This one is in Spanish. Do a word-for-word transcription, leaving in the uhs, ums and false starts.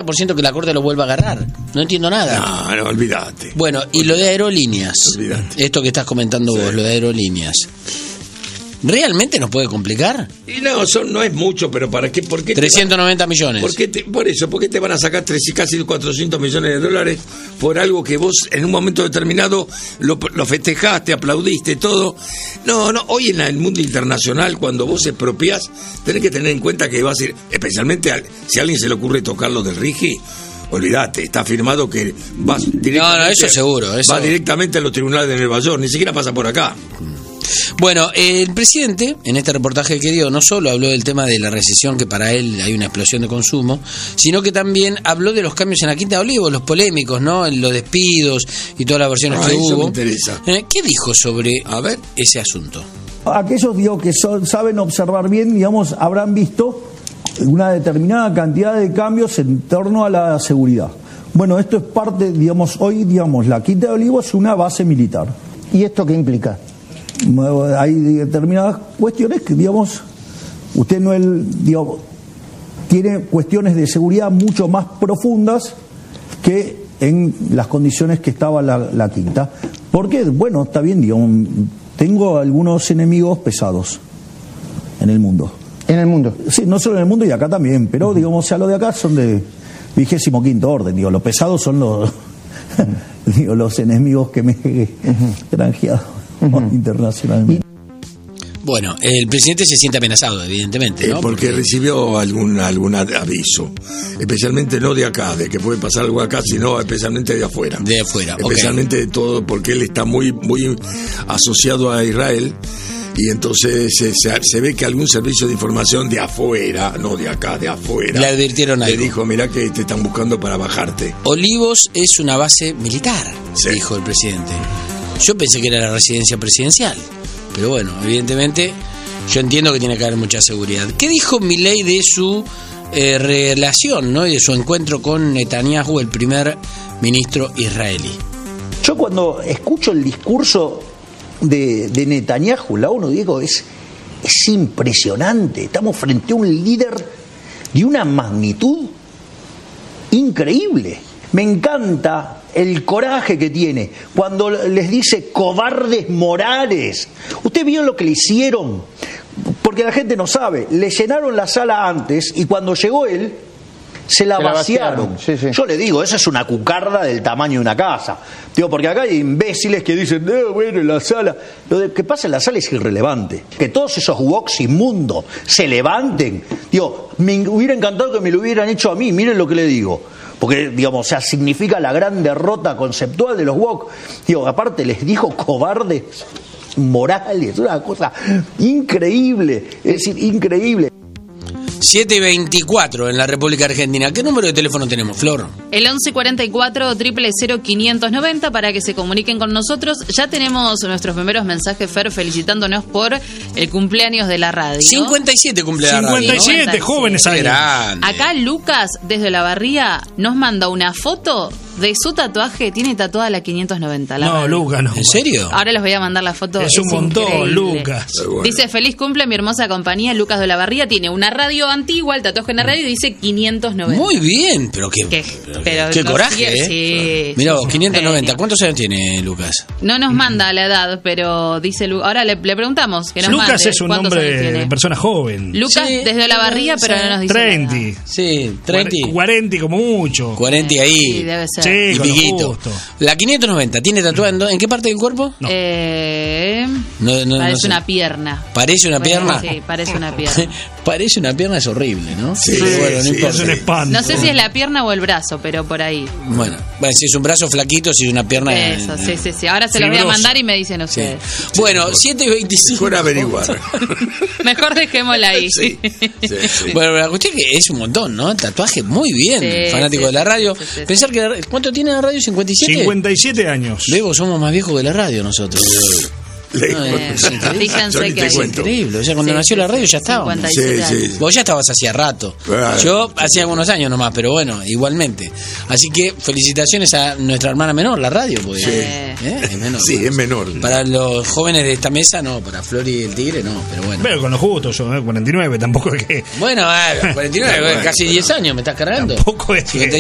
por ciento que la Corte lo vuelva a agarrar. No entiendo nada. No, no, olvídate. Bueno, y lo de aerolíneas. Olvídate. Esto que estás comentando sí. vos, lo de aerolíneas. ¿Realmente nos puede complicar? Y no, son, no es mucho, pero ¿para qué? ¿Por qué trescientos noventa van, millones. ¿por, qué te, por eso, ¿por qué te van a sacar tres, casi cuatrocientos millones de dólares por algo que vos en un momento determinado lo, lo festejaste, aplaudiste, todo? No, no, hoy en el mundo internacional, cuando vos expropiás, tenés que tener en cuenta que vas a ir, especialmente al, si a alguien se le ocurre tocar lo del Rigi, olvídate, está firmado que vas directamente, no, no, eso seguro, eso. va directamente a los tribunales de Nueva York, ni siquiera pasa por acá. Bueno, el presidente, en este reportaje que dio, no solo habló del tema de la recesión, que para él hay una explosión de consumo, sino que también habló de los cambios en la Quinta de Olivos, los polémicos, ¿no? Los despidos y todas las versiones ah, que eso hubo. Me interesa. Eh, ¿Qué dijo sobre A ver. ese asunto? Aquellos, digo, que son, saben observar bien, digamos, habrán visto una determinada cantidad de cambios en torno a la seguridad. Bueno, esto es parte, digamos, hoy, digamos, la Quinta de Olivos es una base militar. ¿Y esto qué implica? Hay determinadas cuestiones que, digamos, usted no el, digamos, tiene cuestiones de seguridad mucho más profundas que en las condiciones que estaba la, la Quinta. Porque, bueno, está bien, digamos, tengo algunos enemigos pesados en el mundo. ¿En el mundo? Sí, no solo en el mundo y acá también, pero, uh-huh. digamos, o sea, los de acá son de vigésimo quinto orden, digo, los pesados son los, uh-huh. digo, los enemigos que me he uh-huh. granjeado. Uh-huh. Internacionalmente. Bueno, el presidente se siente amenazado, evidentemente, ¿no? Eh, porque, porque recibió algún algún aviso, especialmente no de acá, de que puede pasar algo acá, sino especialmente de afuera. De afuera, especialmente okay. de todo, porque él está muy muy asociado a Israel. Y entonces se, se, se ve que algún servicio de información de afuera, no de acá, de afuera, le advirtieron algo. Le dijo, mirá que te están buscando para bajarte. Olivos es una base militar, sí. dijo el presidente. Yo pensé que era la residencia presidencial, pero bueno, evidentemente yo entiendo que tiene que haber mucha seguridad. ¿Qué dijo Milei de su eh, relación, ¿no? y de su encuentro con Netanyahu, el primer ministro israelí? Yo cuando escucho el discurso de, de Netanyahu, la ONU, digo, es, es impresionante. Estamos frente a un líder de una magnitud increíble. Me encanta el coraje que tiene cuando les dice cobardes morales. Usted vio lo que le hicieron, porque la gente no sabe. Le llenaron la sala antes y cuando llegó él se la, se la vaciaron. vaciaron. Sí, sí. Yo le digo, esa es una cucarda del tamaño de una casa. Digo, porque acá hay imbéciles que dicen, no, bueno, en la sala. Lo de, que pasa en la sala es irrelevante. Que todos esos woks inmundos se levanten. Digo, me hubiera encantado que me lo hubieran hecho a mí. Miren lo que le digo. Porque, digamos, o sea, significa la gran derrota conceptual de los woke. Digo, aparte les dijo cobardes morales, una cosa increíble, es decir, increíble. siete y veinticuatro en la República Argentina. ¿Qué número de teléfono tenemos, Flor? El once cuarenta y cuatro, cero cero cero, quinientos noventa para que se comuniquen con nosotros. Ya tenemos nuestros primeros mensajes, Fer, felicitándonos por el cumpleaños de la radio. cincuenta y siete cumpleaños. cincuenta y siete, ¿no? Jóvenes años. Acá Lucas, desde La Barría, nos manda una foto de su tatuaje. Tiene tatuada la quinientos noventa. La no, radio. Lucas, no. ¿En serio? Ahora les voy a mandar la foto. Es, es un montón, increíble. Lucas. Bueno. Dice, feliz cumple mi hermosa compañía. Lucas de La Barría tiene una radio antigua, el tatuaje en la radio, y dice quinientos noventa. Muy bien, pero qué, ¿Qué? pero Pero qué coraje, quiere, ¿eh? Sí, Mirá sí, vos, sí, quinientos noventa. genio. ¿Cuántos años tiene Lucas? No nos manda la edad, pero dice Lu- ahora le, le preguntamos que nos Lucas mande es un cuántos nombre años tiene. de persona joven. Lucas Sí, desde La Barría, pero sí. no nos dice treinta. la edad. Sí, treinta. cuarenta como mucho. cuarenta ahí. Sí, debe ser. Sí, Y con lo piquito. justo. La quinientos noventa, ¿tiene tatuado en, do- en qué parte del cuerpo? No. Eh, No, no, parece no sé. una pierna. ¿Parece una Bueno, pierna? Sí, parece una pierna. Parece una pierna, es horrible, ¿no? Sí, Pero bueno, no sí, importa. Es un espanto. No sé si es la pierna o el brazo, pero por ahí. Bueno, bueno, si es un brazo flaquito, si es una pierna... Eso, sí, sí, sí. Ahora se los voy a Fibroso. mandar y me dicen Sí. ustedes. Bueno, siete y veinticinco. Fuera a averiguar. Mejor dejémosla ahí. Sí, sí, sí. Bueno, la cuestión es que es un montón, ¿no? Tatuaje muy bien, Sí, fanático sí, de la radio. sí, sí, sí. Pensar que... la- ¿Cuánto tiene la radio? ¿cincuenta y siete? cincuenta y siete años. Luego somos más viejos que la radio nosotros. Lejos. No, es increíble. Fíjense Yo ni que te hay- cuento. Increíble, o sea, cuando Sí, nació sí, la radio sí, ya estábamos. cincuenta y Sí, siete sí. años. Vos ya estabas hacía rato. Claro. Yo hacía algunos años nomás, pero bueno, igualmente. Así que felicitaciones a nuestra hermana menor, la radio, porque Sí. ¿eh? es menor. Sí, es menor. Para los jóvenes de esta mesa, no, para Flor y el Tigre, no, pero bueno. Pero con lo justo, yo, ¿eh? cuarenta y nueve, tampoco es que. Bueno, ah, cuarenta y nueve, casi diez años me estás cargando. Tampoco es que-